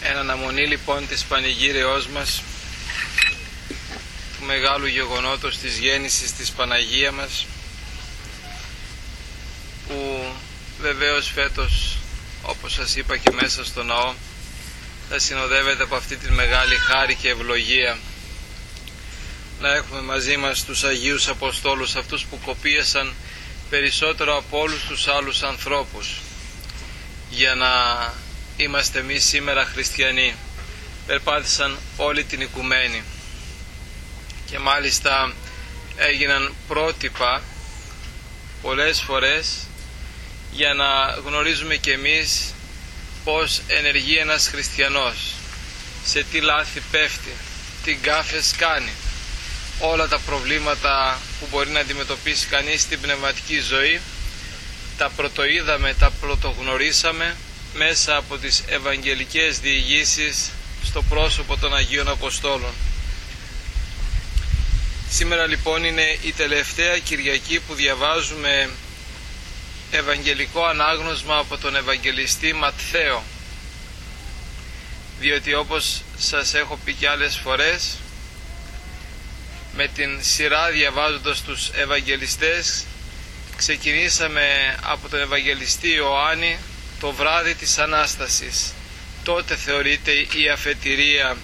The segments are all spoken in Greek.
Εν αναμονή λοιπόν της πανηγύριός μας, του μεγάλου γεγονότος της γέννησης της Παναγία μας, που βεβαίως φέτος, όπως σας είπα και μέσα στο ναό, θα συνοδεύεται από αυτή τη μεγάλη χάρη και ευλογία να έχουμε μαζί μας τους Αγίους Αποστόλους, αυτούς που κοπίασαν περισσότερο από όλους τους άλλους ανθρώπους για να είμαστε εμείς σήμερα χριστιανοί. Περπάτησαν όλη την οικουμένη και μάλιστα έγιναν πρότυπα πολλές φορές για να γνωρίζουμε και εμείς πως ενεργεί ένας χριστιανός, σε τι λάθη πέφτει, τι γκάφες κάνει, όλα τα προβλήματα που μπορεί να αντιμετωπίσει κανείς στην πνευματική ζωή. Τα πρωτοείδαμε, τα πρωτογνωρίσαμε μέσα από τις ευαγγελικές διηγήσεις στο πρόσωπο των Αγίων Αποστόλων. Σήμερα λοιπόν είναι η τελευταία Κυριακή που διαβάζουμε ευαγγελικό ανάγνωσμα από τον Ευαγγελιστή Ματθαίο, διότι όπως σας έχω πει και άλλες φορές, με την σειρά διαβάζοντας τους Ευαγγελιστές ξεκινήσαμε από τον Ευαγγελιστή Ιωάννη το βράδυ της Ανάστασης. Τότε θεωρείται η αφετηρία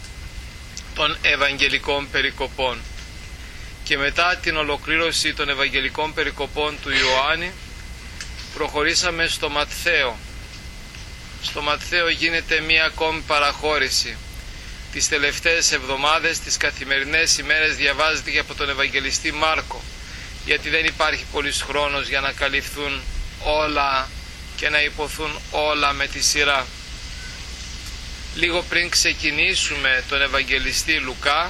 των Ευαγγελικών Περικοπών, και μετά την ολοκλήρωση των Ευαγγελικών Περικοπών του Ιωάννη προχωρήσαμε στο Ματθαίο. Στο Ματθαίο γίνεται μία ακόμη παραχώρηση. Τις τελευταίες εβδομάδες, τις καθημερινές ημέρες, διαβάζεται και από τον Ευαγγελιστή Μάρκο, γιατί δεν υπάρχει πολύς χρόνος για να καλυφθούν όλα και να υποθούν όλα με τη σειρά. Λίγο πριν ξεκινήσουμε τον Ευαγγελιστή Λουκά,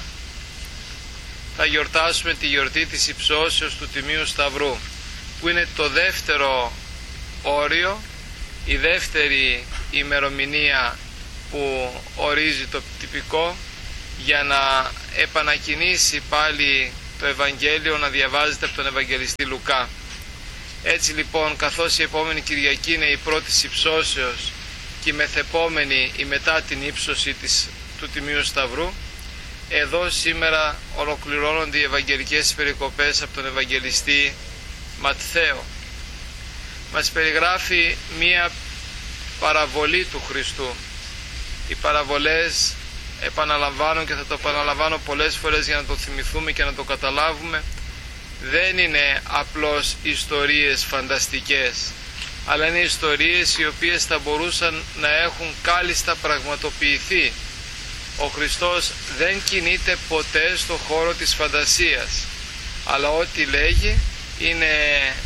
θα γιορτάσουμε τη γιορτή της υψώσεως του Τιμίου Σταυρού, που είναι το δεύτερο όριο, η δεύτερη ημερομηνία που ορίζει το τυπικό για να επανακινήσει πάλι το Ευαγγέλιο να διαβάζεται από τον Ευαγγελιστή Λουκά. Έτσι λοιπόν, καθώς η επόμενη Κυριακή είναι η πρώτη υψώσεως και η μεθεπόμενη η μετά την ύψωση του Τιμίου Σταυρού, εδώ σήμερα ολοκληρώνονται οι Ευαγγελικές περικοπές από τον Ευαγγελιστή Ματθαίο. Μας περιγράφει μία παραβολή του Χριστού. Οι παραβολές, επαναλαμβάνω και θα το επαναλαμβάνω πολλές φορές για να το θυμηθούμε και να το καταλάβουμε, δεν είναι απλώς ιστορίες φανταστικές, αλλά είναι ιστορίες οι οποίες θα μπορούσαν να έχουν κάλλιστα πραγματοποιηθεί. Ο Χριστός δεν κινείται ποτέ στο χώρο της φαντασίας, αλλά ό,τι λέγει είναι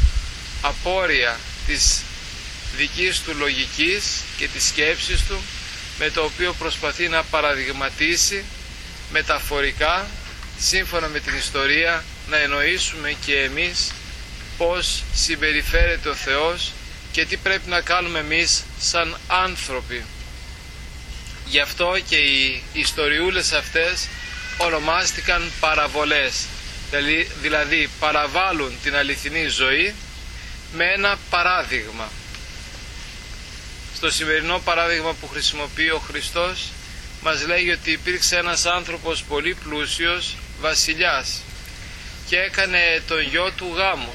απόρρια της δικής του λογικής και της σκέψης του, με το οποίο προσπαθεί να παραδειγματίσει μεταφορικά, σύμφωνα με την ιστορία, να εννοήσουμε και εμείς πώς συμπεριφέρεται ο Θεός και τι πρέπει να κάνουμε εμείς σαν άνθρωποι. Γι' αυτό και οι ιστοριούλες αυτές ονομάστηκαν παραβολές, δηλαδή παραβάλλουν την αληθινή ζωή με ένα παράδειγμα. Στο σημερινό παράδειγμα που χρησιμοποιεί ο Χριστός μας λέει ότι υπήρξε ένας άνθρωπος πολύ πλούσιος, βασιλιάς, και έκανε τον γιο του γάμο.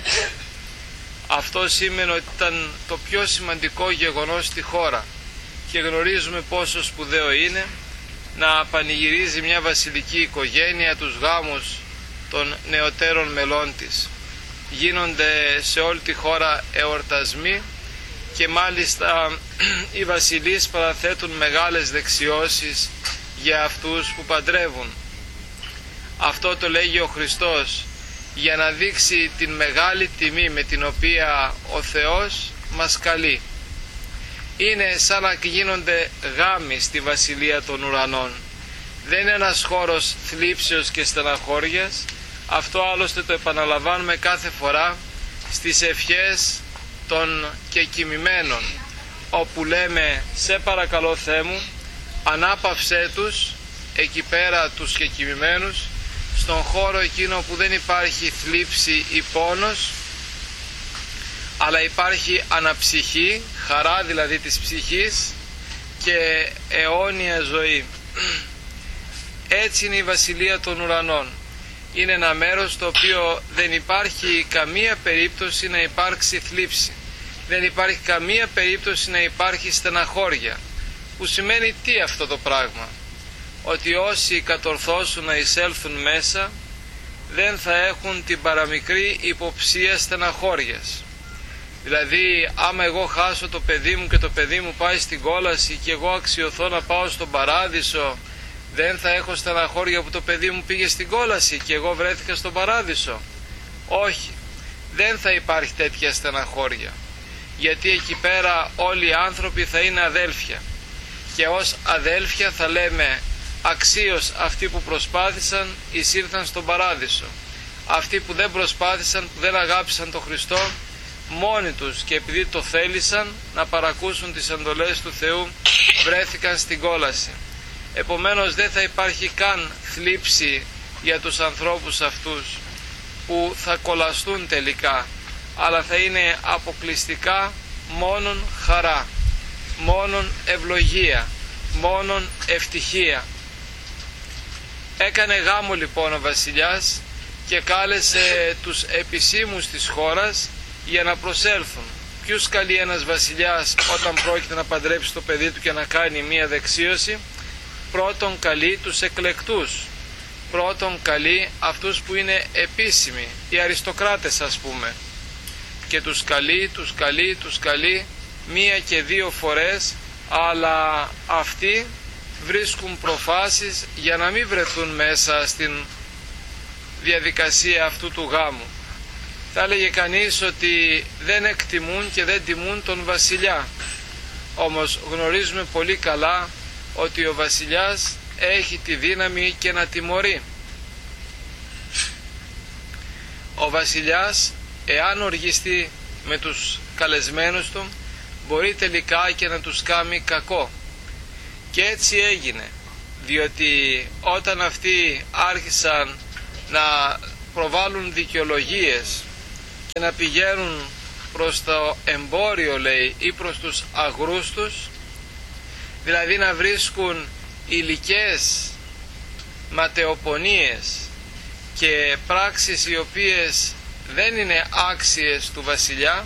Αυτό σήμαινε ότι ήταν το πιο σημαντικό γεγονός στη χώρα, και γνωρίζουμε πόσο σπουδαίο είναι να πανηγυρίζει μια βασιλική οικογένεια τους γάμους των νεωτέρων μελών της. Γίνονται σε όλη τη χώρα εορτασμοί και μάλιστα οι βασιλείς παραθέτουν μεγάλες δεξιώσεις για αυτούς που παντρεύουν. Αυτό το λέγει ο Χριστός για να δείξει την μεγάλη τιμή με την οποία ο Θεός μας καλεί. Είναι σαν να γίνονται γάμοι στη Βασιλεία των Ουρανών. Δεν είναι ένας χώρος θλίψεως και στεναχώριας. Αυτό άλλωστε το επαναλαμβάνουμε κάθε φορά στις ευχές των κεκοιμημένων, όπου λέμε «Σε παρακαλώ Θεέ μου, ανάπαυσέ τους εκεί πέρα τους κεκοιμημένους, στον χώρο εκείνο που δεν υπάρχει θλίψη ή πόνος, αλλά υπάρχει αναψυχή, χαρά δηλαδή της ψυχής, και αιώνια ζωή. Έτσι είναι η Βασιλεία των Ουρανών. Είναι ένα μέρος το οποίο δεν υπάρχει καμία περίπτωση να υπάρξει θλίψη. Δεν υπάρχει καμία περίπτωση να υπάρχει στεναχώρια. Που σημαίνει τι αυτό το πράγμα? Ότι όσοι κατορθώσουν να εισέλθουν μέσα δεν θα έχουν την παραμικρή υποψία στεναχώριας. Δηλαδή άμα εγώ χάσω το παιδί μου και το παιδί μου πάει στην κόλαση και εγώ αξιωθώ να πάω στον παράδεισο, δεν θα έχω στεναχώρια που το παιδί μου πήγε στην κόλαση και εγώ βρέθηκα στον παράδεισο? Όχι, δεν θα υπάρχει τέτοια στεναχώρια, γιατί εκεί πέρα όλοι οι άνθρωποι θα είναι αδέλφια και ως αδέλφια θα λέμε αξίως αυτοί που προσπάθησαν εισήλθαν στον παράδεισο. Αυτοί που δεν προσπάθησαν, που δεν αγάπησαν τον Χριστό, μόνοι τους και επειδή το θέλησαν να παρακούσουν τις εντολές του Θεού, βρέθηκαν στην κόλαση. Επομένως δεν θα υπάρχει καν θλίψη για τους ανθρώπους αυτούς που θα κολλαστούν τελικά, αλλά θα είναι αποκλειστικά μόνον χαρά, μόνον ευλογία, μόνον ευτυχία. Έκανε γάμο λοιπόν ο βασιλιάς και κάλεσε τους επισήμους της χώρας για να προσέλθουν. Ποιους καλεί ένας βασιλιάς όταν πρόκειται να παντρέψει το παιδί του και να κάνει μία δεξίωση? Πρώτον καλεί τους εκλεκτούς, πρώτον καλεί αυτούς που είναι επίσημοι, οι αριστοκράτες ας πούμε, και τους καλεί μία και δύο φορές, αλλά αυτοί βρίσκουν προφάσεις για να μην βρεθούν μέσα στην διαδικασία αυτού του γάμου. Θα έλεγε κανείς ότι δεν εκτιμούν και δεν τιμούν τον βασιλιά, όμως γνωρίζουμε πολύ καλά ότι ο βασιλιάς έχει τη δύναμη και να τιμωρεί. Ο βασιλιάς, εάν οργιστεί με τους καλεσμένους του, μπορεί τελικά και να τους κάνει κακό. Και έτσι έγινε, διότι όταν αυτοί άρχισαν να προβάλλουν δικαιολογίες και να πηγαίνουν προς το εμπόριο, λέει, ή προς τους αγρούς τους, δηλαδή να βρίσκουν υλικές ματαιοπονίες και πράξεις οι οποίες δεν είναι άξιες του βασιλιά,